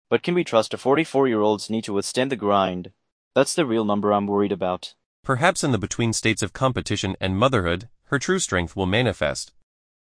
But can we trust a 44-year-old's knee to withstand the grind? That's the real number I'm worried about. Perhaps in the between states of competition and motherhood, her true strength will manifest.